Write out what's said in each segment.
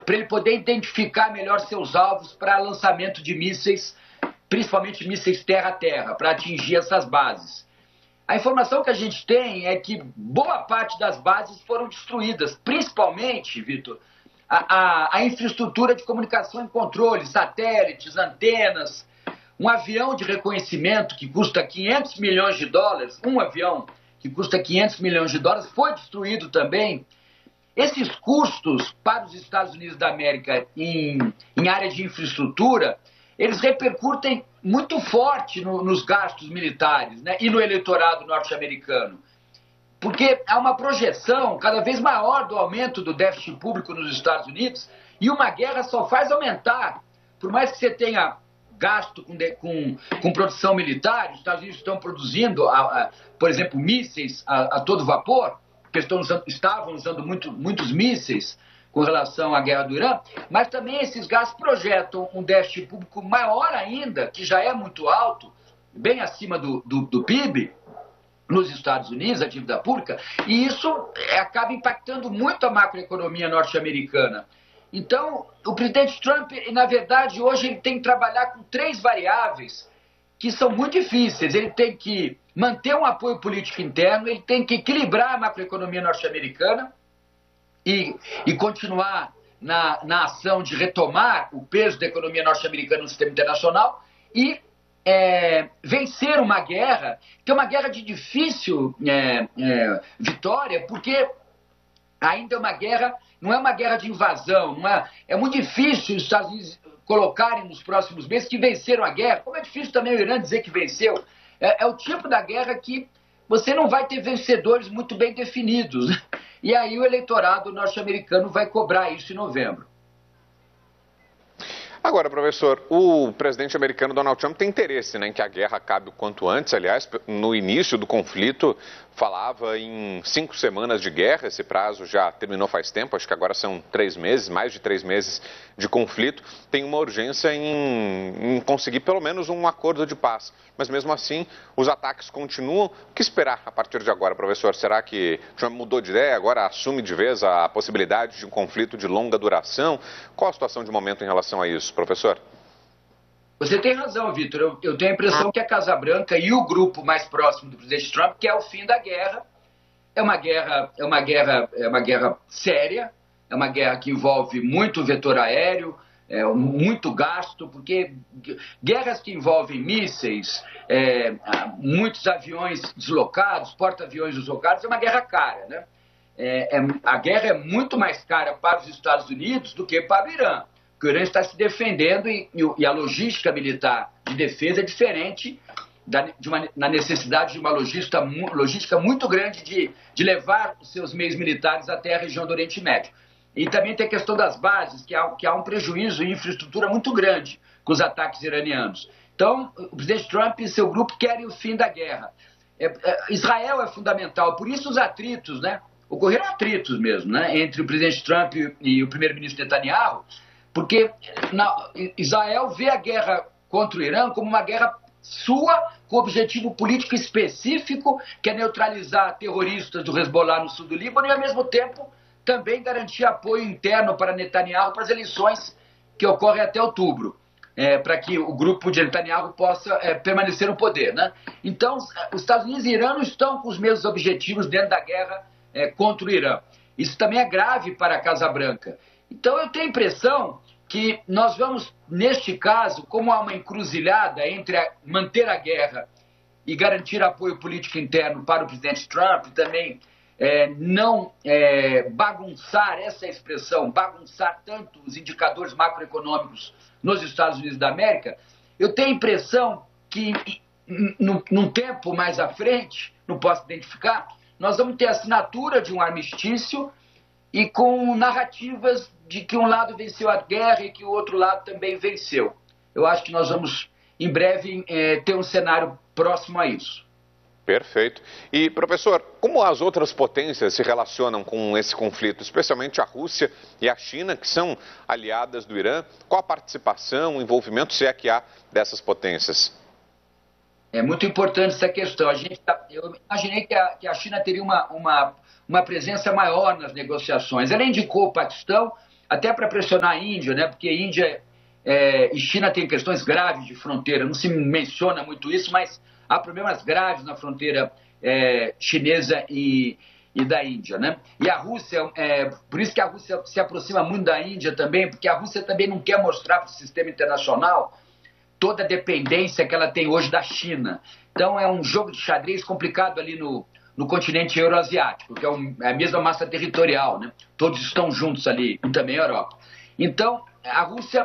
para ele poder identificar melhor seus alvos para lançamento de mísseis, principalmente mísseis terra-terra, para atingir essas bases. A informação que a gente tem é que boa parte das bases foram destruídas, principalmente, Vitor, a infraestrutura de comunicação e controle, satélites, antenas, um avião de reconhecimento que custa 500 milhões de dólares, um avião que custa 500 milhões de dólares, foi destruído também. Esses custos para os Estados Unidos da América em área de infraestrutura, eles repercutem muito forte nos gastos militares, né, e no eleitorado norte-americano. Porque há uma projeção cada vez maior do aumento do déficit público nos Estados Unidos e uma guerra só faz aumentar. Por mais que você tenha gasto com produção militar, os Estados Unidos estão produzindo, por exemplo, mísseis a todo vapor, porque estavam usando muitos mísseis com relação à guerra do Irã, mas também esses gastos projetam um déficit público maior ainda, que já é muito alto, bem acima do PIB, nos Estados Unidos, a dívida pública, e isso acaba impactando muito a macroeconomia norte-americana. Então, o presidente Trump, na verdade, hoje ele tem que trabalhar com 3 variáveis que são muito difíceis. Ele tem que manter um apoio político interno, ele tem que equilibrar a macroeconomia norte-americana e continuar na ação de retomar o peso da economia norte-americana no sistema internacional e vencer uma guerra, que é uma guerra de difícil vitória, porque ainda é uma guerra, não é uma guerra de invasão, é muito difícil os Estados Unidos colocarem nos próximos meses que venceram a guerra, como é difícil também o Irã dizer que venceu. É o tipo da guerra que você não vai ter vencedores muito bem definidos. E aí o eleitorado norte-americano vai cobrar isso em novembro. Agora, professor, o presidente americano Donald Trump tem interesse, né, em que a guerra acabe o quanto antes. Aliás, no início do conflito, falava em 5 semanas de guerra. Esse prazo já terminou faz tempo, acho que agora são 3 meses, mais de 3 meses de conflito. Tem uma urgência em conseguir pelo menos um acordo de paz. Mas mesmo assim, os ataques continuam. O que esperar a partir de agora, professor? Será que Trump mudou de ideia, agora assume de vez a possibilidade de um conflito de longa duração? Qual a situação de momento em relação a isso, professor? Você tem razão, Vitor. Eu tenho a impressão que a Casa Branca e o grupo mais próximo do presidente Trump quer o fim da guerra. É uma guerra séria, é uma guerra que envolve muito vetor aéreo, muito gasto, porque guerras que envolvem mísseis, muitos aviões deslocados, porta-aviões deslocados, é uma guerra cara, né? A guerra é muito mais cara para os Estados Unidos do que para o Irã. Porque o Irã está se defendendo e a logística militar de defesa é diferente na necessidade de uma logística muito grande de levar os seus meios militares até a região do Oriente Médio. E também tem a questão das bases, que há um prejuízo em infraestrutura muito grande com os ataques iranianos. Então, o presidente Trump e seu grupo querem o fim da guerra. Israel é fundamental, por isso os atritos, né? Ocorreram atritos mesmo, né? Entre o presidente Trump e o primeiro-ministro Netanyahu, porque Israel vê a guerra contra o Irã como uma guerra sua, com objetivo político específico, que é neutralizar terroristas do Hezbollah no sul do Líbano e, ao mesmo tempo, também garantir apoio interno para Netanyahu para as eleições que ocorrem até outubro, para que o grupo de Netanyahu possa permanecer no poder, né? Então, os Estados Unidos e Irã não estão com os mesmos objetivos dentro da guerra contra o Irã. Isso também é grave para a Casa Branca. Então, eu tenho a impressão que nós vamos, neste caso, como há uma encruzilhada entre manter a guerra e garantir apoio político interno para o presidente Trump, e também não bagunçar essa expressão, bagunçar tanto os indicadores macroeconômicos nos Estados Unidos da América, eu tenho a impressão que, num tempo mais à frente, não posso identificar, nós vamos ter a assinatura de um armistício e com narrativas de que um lado venceu a guerra e que o outro lado também venceu. Eu acho que nós vamos, em breve, ter um cenário próximo a isso. Perfeito. E, professor, como as outras potências se relacionam com esse conflito, especialmente a Rússia e a China, que são aliadas do Irã? Qual a participação, o envolvimento, se é que há, dessas potências? É muito importante essa questão. Eu imaginei que a China teria uma presença maior nas negociações. Ela indicou o Paquistão. até para pressionar a Índia, né? Porque a Índia e China têm questões graves de fronteira, não se menciona muito isso, mas há problemas graves na fronteira chinesa e da Índia, né? E a Rússia, por isso que a Rússia se aproxima muito da Índia também, porque a Rússia também não quer mostrar para o sistema internacional toda a dependência que ela tem hoje da China. Então é um jogo de xadrez complicado ali no continente euroasiático, que é a mesma massa territorial, né? Todos estão juntos ali, e também a Europa. Então, a Rússia,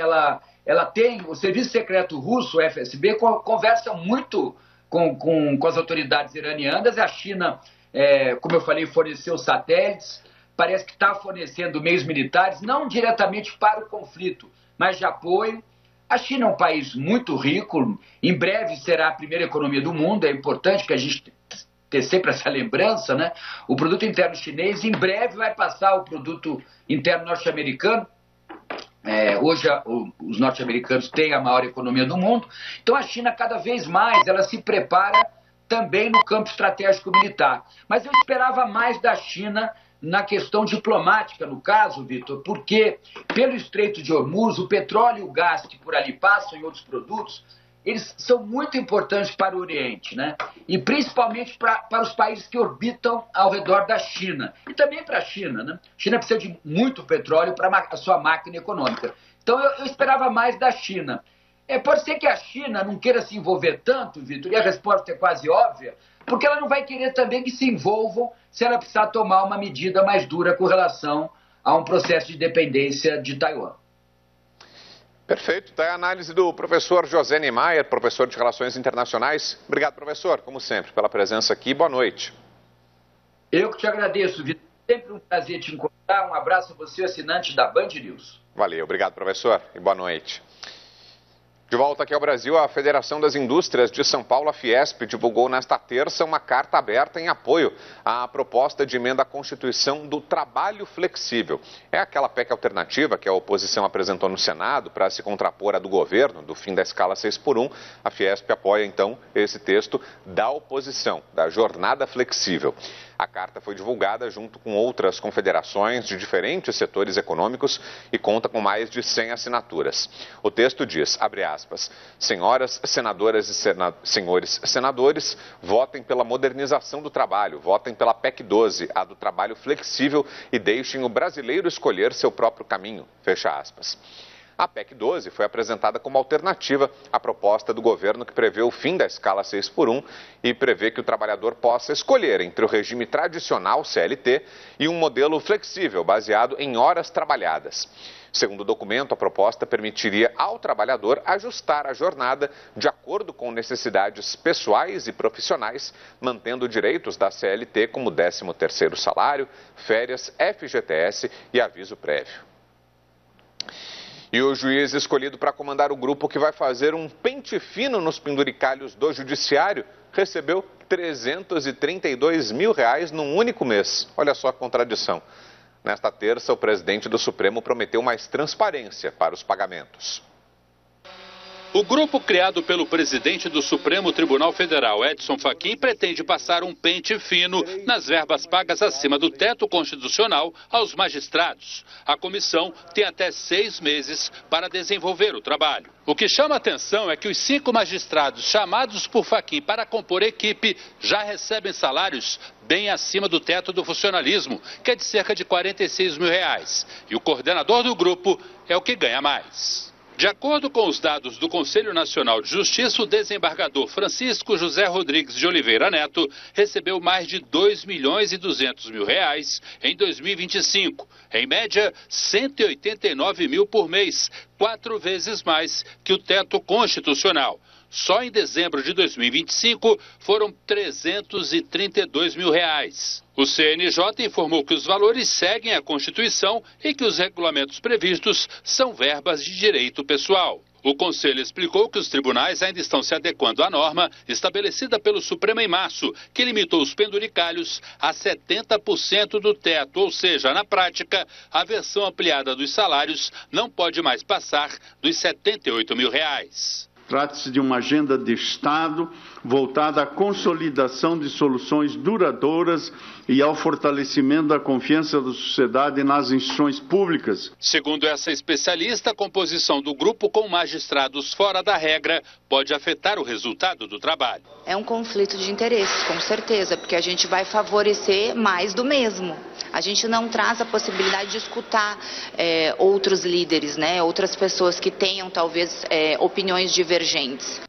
ela tem, o serviço secreto russo, o FSB, conversa muito com as autoridades iranianas. A China, como eu falei, forneceu satélites, parece que está fornecendo meios militares, não diretamente para o conflito, mas de apoio. A China é um país muito rico, em breve será a primeira economia do mundo, é importante que a gente ter sempre essa lembrança, né? O produto interno chinês em breve vai passar o produto interno norte-americano. Hoje os norte-americanos têm a maior economia do mundo, então a China cada vez mais ela se prepara também no campo estratégico militar. Mas eu esperava mais da China na questão diplomática, no caso, Vitor, porque pelo Estreito de Hormuz, o petróleo e o gás que por ali passam e outros produtos, eles são muito importantes para o Oriente, né? E principalmente para os países que orbitam ao redor da China. E também para a China, né? A China precisa de muito petróleo para a sua máquina econômica. Então eu esperava mais da China. Pode ser que a China não queira se envolver tanto, Vitor, e a resposta é quase óbvia, porque ela não vai querer também que se envolvam se ela precisar tomar uma medida mais dura com relação a um processo de dependência de Taiwan. Perfeito. Está a análise do professor José Niemeyer, professor de Relações Internacionais. Obrigado, professor, como sempre, pela presença aqui. Boa noite. Eu que te agradeço, Vitor. Sempre um prazer te encontrar. Um abraço a você, assinante da Band News. Valeu. Obrigado, professor, e boa noite. De volta aqui ao Brasil, a Federação das Indústrias de São Paulo, a Fiesp, divulgou nesta terça uma carta aberta em apoio à proposta de emenda à Constituição do trabalho flexível. É aquela PEC alternativa que a oposição apresentou no Senado para se contrapor à do governo, do fim da escala 6x1. A Fiesp apoia, então, esse texto da oposição, da jornada flexível. A carta foi divulgada junto com outras confederações de diferentes setores econômicos e conta com mais de 100 assinaturas. O texto diz, abre aspas, senhoras senadoras e senhores senadores, votem pela modernização do trabalho, votem pela PEC 12, a do trabalho flexível, e deixem o brasileiro escolher seu próprio caminho, fecha aspas. A PEC 12 foi apresentada como alternativa à proposta do governo que prevê o fim da escala 6x1 e prevê que o trabalhador possa escolher entre o regime tradicional CLT e um modelo flexível baseado em horas trabalhadas. Segundo o documento, a proposta permitiria ao trabalhador ajustar a jornada de acordo com necessidades pessoais e profissionais, mantendo direitos da CLT como 13º salário, férias, FGTS e aviso prévio. E o juiz escolhido para comandar o grupo que vai fazer um pente fino nos penduricalhos do judiciário recebeu R$332 mil num único mês. Olha só a contradição. Nesta terça, o presidente do Supremo prometeu mais transparência para os pagamentos. O grupo criado pelo presidente do Supremo Tribunal Federal, Edson Fachin, pretende passar um pente fino nas verbas pagas acima do teto constitucional aos magistrados. A comissão tem até 6 meses para desenvolver o trabalho. O que chama a atenção é que os 5 magistrados chamados por Fachin para compor equipe já recebem salários bem acima do teto do funcionalismo, que é de cerca de R$46 mil. E o coordenador do grupo é o que ganha mais. De acordo com os dados do Conselho Nacional de Justiça, o desembargador Francisco José Rodrigues de Oliveira Neto recebeu mais de R$2,2 milhões em 2025. Em média, R$189 mil por mês, 4 vezes mais que o teto constitucional. Só em dezembro de 2025 foram R$332 mil. O CNJ informou que os valores seguem a Constituição e que os regulamentos previstos são verbas de direito pessoal. O Conselho explicou que os tribunais ainda estão se adequando à norma estabelecida pelo Supremo em março, que limitou os penduricalhos a 70% do teto, ou seja, na prática, a versão ampliada dos salários não pode mais passar dos R$78 mil. Trata-se de uma agenda de Estado voltada à consolidação de soluções duradouras e ao fortalecimento da confiança da sociedade nas instituições públicas. Segundo essa especialista, a composição do grupo com magistrados fora da regra pode afetar o resultado do trabalho. É um conflito de interesses, com certeza, porque a gente vai favorecer mais do mesmo. A gente não traz a possibilidade de escutar outros líderes, né, outras pessoas que tenham talvez opiniões divergentes.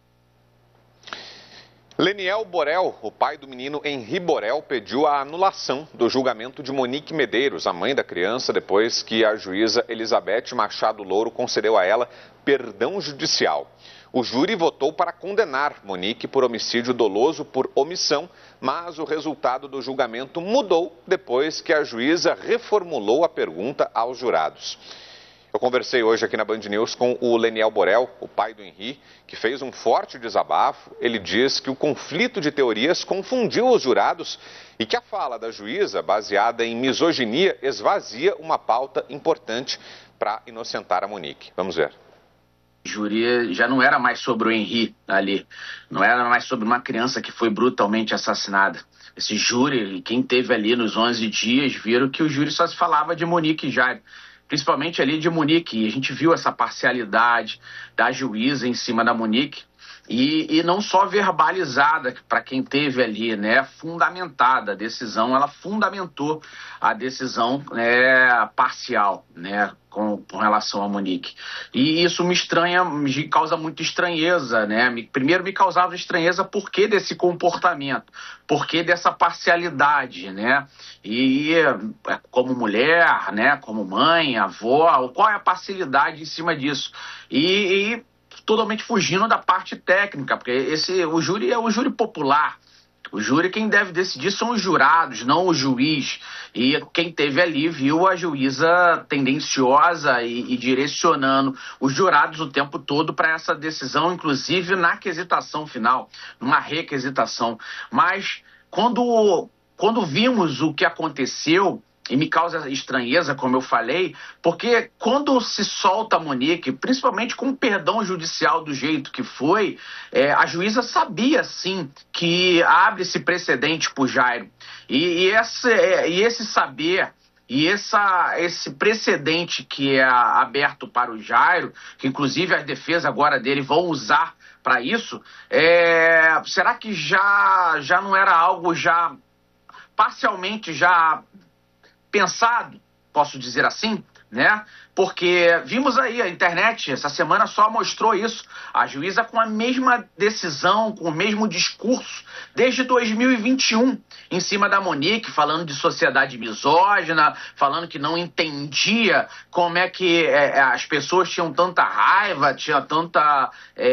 Leniel Borel, o pai do menino Henri Borel, pediu a anulação do julgamento de Monique Medeiros, a mãe da criança, depois que a juíza Elizabeth Machado Louro concedeu a ela perdão judicial. O júri votou para condenar Monique por homicídio doloso por omissão, mas o resultado do julgamento mudou depois que a juíza reformulou a pergunta aos jurados. Eu conversei hoje aqui na Band News com o Leniel Borel, o pai do Henri, que fez um forte desabafo. Ele diz que o conflito de teorias confundiu os jurados e que a fala da juíza, baseada em misoginia, esvazia uma pauta importante para inocentar a Monique. Vamos ver. O júri já não era mais sobre o Henri ali, não era mais sobre uma criança que foi brutalmente assassinada. Esse júri, quem teve ali nos 11 dias, viram que o júri só se falava de Monique e Jairo. Principalmente ali de Monique, e a gente viu essa parcialidade da juíza em cima da Monique, e não só verbalizada para quem teve ali, né, fundamentada a decisão, ela fundamentou a decisão parcial, né, com relação a Monique. E isso me causa muita estranheza, né? Primeiro me causava estranheza por que desse comportamento, por que dessa parcialidade, né? E como mulher, né, como mãe, avó, qual é a parcialidade em cima disso? E totalmente fugindo da parte técnica, porque o júri é o júri popular. O júri, quem deve decidir são os jurados, não o juiz. E quem teve ali viu a juíza tendenciosa e direcionando os jurados o tempo todo para essa decisão, inclusive na quesitação final, numa requisitação. Mas quando vimos o que aconteceu, e me causa estranheza, como eu falei, porque quando se solta a Monique, principalmente com o perdão judicial do jeito que foi, a juíza sabia, sim, que abre-se precedente por Jairo. E esse saber e esse precedente que é aberto para o Jairo, que inclusive as defesas agora dele vão usar para isso, será que já não era algo já parcialmente já pensado, posso dizer assim, né? Porque vimos aí, a internet essa semana só mostrou isso, a juíza com a mesma decisão, com o mesmo discurso, desde 2021, em cima da Monique, falando de sociedade misógina, falando que não entendia como é que as pessoas tinham tanta raiva, tinha tanta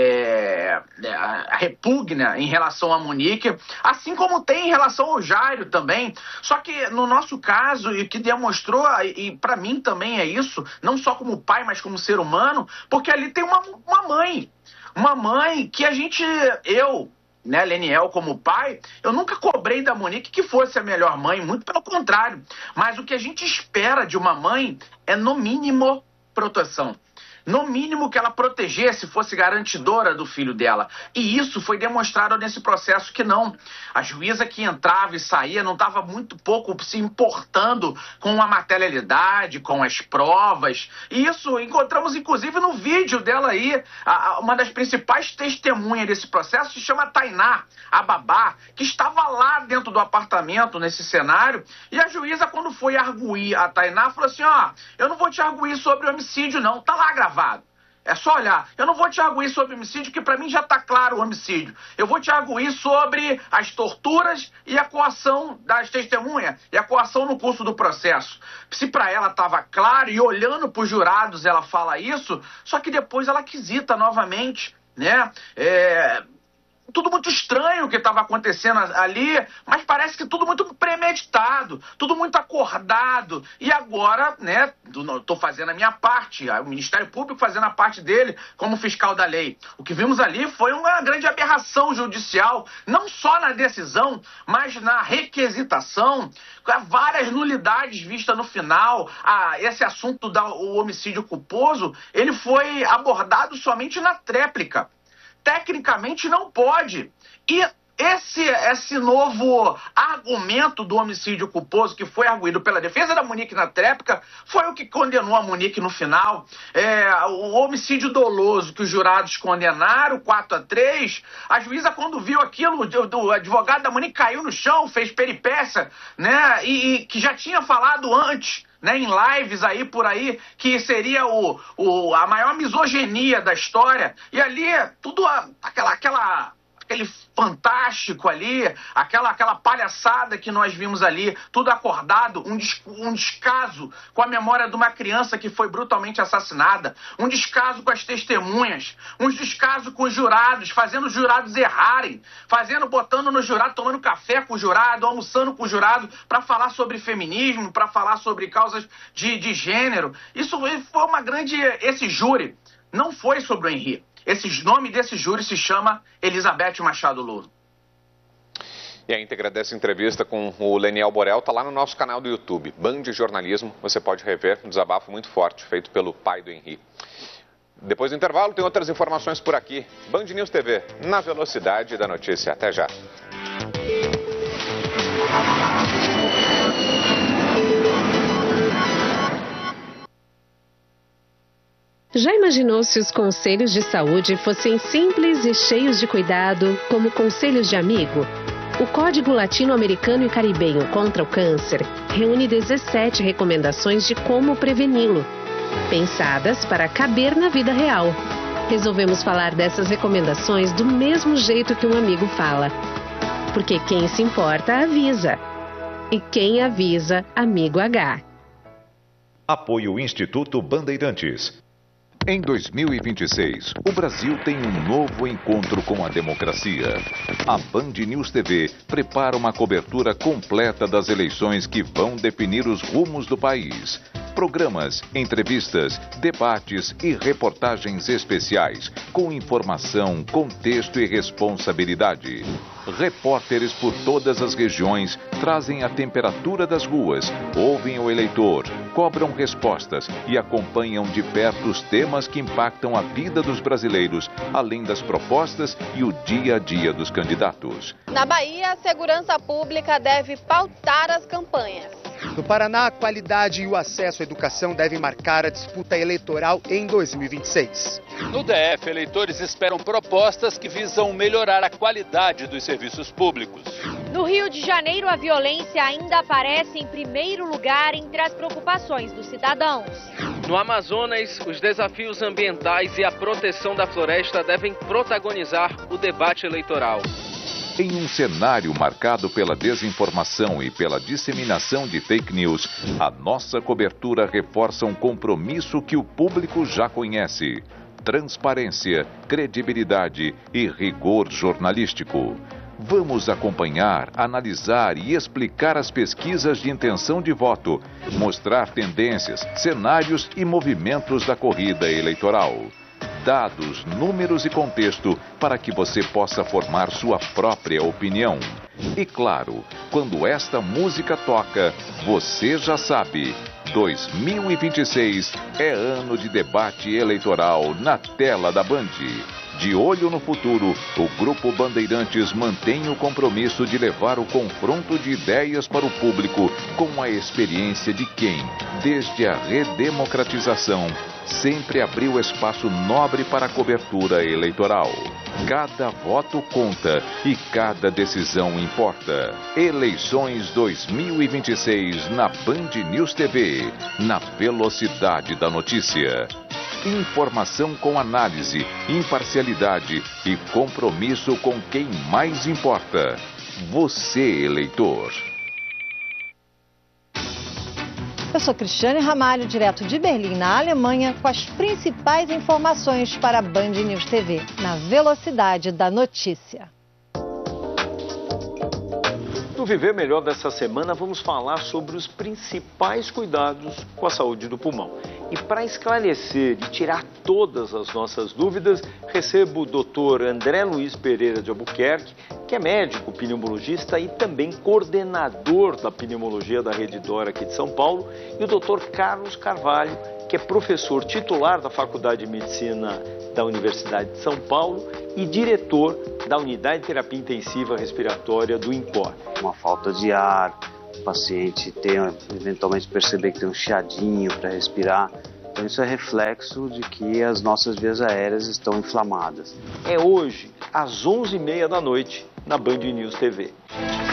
repugna em relação à Monique, assim como tem em relação ao Jairo também. Só que no nosso caso, e que demonstrou, e para mim também é isso, não só como pai, mas como ser humano, porque ali tem uma mãe que eu, né, Leniel como pai, eu nunca cobrei da Monique que fosse a melhor mãe, muito pelo contrário, mas o que a gente espera de uma mãe é no mínimo proteção. No mínimo que ela protegesse, fosse garantidora do filho dela. E isso foi demonstrado nesse processo que não. A juíza que entrava e saía não estava muito pouco se importando com a materialidade, com as provas. E isso encontramos inclusive no vídeo dela aí. Uma das principais testemunhas desse processo se chama Tainá, a babá, que estava lá dentro do apartamento, nesse cenário. E a juíza, quando foi arguir a Tainá, falou assim, eu não vou te arguir sobre homicídio não, tá lá gravado. É só olhar. Eu não vou te arguir sobre homicídio, que para mim já está claro o homicídio. Eu vou te arguir sobre as torturas e a coação das testemunhas e a coação no curso do processo. Se para ela estava claro e olhando para os jurados ela fala isso, só que depois ela quisita novamente, né? Tudo muito estranho o que estava acontecendo ali, mas parece que tudo muito premeditado, tudo muito acordado. E agora, né, estou fazendo a minha parte, o Ministério Público fazendo a parte dele como fiscal da lei. O que vimos ali foi uma grande aberração judicial, não só na decisão, mas na requisitação, várias nulidades vistas no final. Esse assunto do homicídio culposo, ele foi abordado somente na tréplica. tecnicamente não pode. E esse novo argumento do homicídio culposo que foi arguído pela defesa da Monique na tréplica foi o que condenou a Monique no final. O homicídio doloso que os jurados condenaram, 4-3, a juíza, quando viu aquilo, o advogado da Monique caiu no chão, fez peripécia, né? E que já tinha falado antes, né, em lives aí por aí, que seria a maior misoginia da história. E ali, tudo aquele fantástico ali, aquela palhaçada que nós vimos ali, tudo acordado, um descaso com a memória de uma criança que foi brutalmente assassinada, um descaso com as testemunhas, um descaso com os jurados, fazendo os jurados errarem, botando no jurado, tomando café com o jurado, almoçando com o jurado, para falar sobre feminismo, para falar sobre causas de gênero. Isso foi uma grande... Esse júri não foi sobre o Henri. O nome desse júri se chama Elizabeth Machado Louro. E a íntegra dessa entrevista com o Leniel Borel está lá no nosso canal do YouTube, Band Jornalismo. Você pode rever um desabafo muito forte feito pelo pai do Henri. Depois do intervalo, tem outras informações por aqui. Band News TV, na velocidade da notícia. Até já. Já imaginou se os conselhos de saúde fossem simples e cheios de cuidado, como conselhos de amigo? O Código Latino-Americano e Caribenho contra o Câncer reúne 17 recomendações de como preveni-lo, pensadas para caber na vida real. Resolvemos falar dessas recomendações do mesmo jeito que um amigo fala. Porque quem se importa, avisa. E quem avisa, amigo H. Apoio Instituto Bandeirantes. Em 2026, o Brasil tem um novo encontro com a democracia. A Band News TV prepara uma cobertura completa das eleições que vão definir os rumos do país. Programas, entrevistas, debates e reportagens especiais, com informação, contexto e responsabilidade. Repórteres por todas as regiões trazem a temperatura das ruas, ouvem o eleitor, cobram respostas e acompanham de perto os temas que impactam a vida dos brasileiros, além das propostas e o dia a dia dos candidatos. Na Bahia, a segurança pública deve pautar as campanhas. No Paraná, a qualidade e o acesso à educação devem marcar a disputa eleitoral em 2026. No DF, eleitores esperam propostas que visam melhorar a qualidade dos serviços públicos. No Rio de Janeiro, a violência ainda aparece em primeiro lugar entre as preocupações dos cidadãos. No Amazonas, os desafios ambientais e a proteção da floresta devem protagonizar o debate eleitoral. Em um cenário marcado pela desinformação e pela disseminação de fake news, a nossa cobertura reforça um compromisso que o público já conhece: transparência, credibilidade e rigor jornalístico. Vamos acompanhar, analisar e explicar as pesquisas de intenção de voto, mostrar tendências, cenários e movimentos da corrida eleitoral. Dados, números e contexto para que você possa formar sua própria opinião. E claro, quando esta música toca, você já sabe, 2026 é ano de debate eleitoral na tela da Band. De olho no futuro, o Grupo Bandeirantes mantém o compromisso de levar o confronto de ideias para o público com a experiência de quem, desde a redemocratização, sempre abriu espaço nobre para a cobertura eleitoral. Cada voto conta e cada decisão importa. Eleições 2026 na Band News TV, na velocidade da notícia. Informação com análise, imparcialidade e compromisso com quem mais importa. Você, eleitor. Eu sou Cristiane Ramalho, direto de Berlim, na Alemanha, com as principais informações para a Band News TV, na velocidade da notícia. No Viver Melhor dessa semana, vamos falar sobre os principais cuidados com a saúde do pulmão. E para esclarecer e tirar todas as nossas dúvidas, recebo o Dr. André Luiz Pereira de Albuquerque, que é médico pneumologista e também coordenador da pneumologia da Rede Dora aqui de São Paulo, e o Dr. Carlos Carvalho, que é professor titular da Faculdade de Medicina da Universidade de São Paulo e diretor da Unidade de Terapia Intensiva Respiratória do INCOR. Uma falta de ar, o paciente eventualmente perceber que tem um chiadinho para respirar. Então isso é reflexo de que as nossas vias aéreas estão inflamadas. É hoje, às 11h30 da noite, na Band News TV.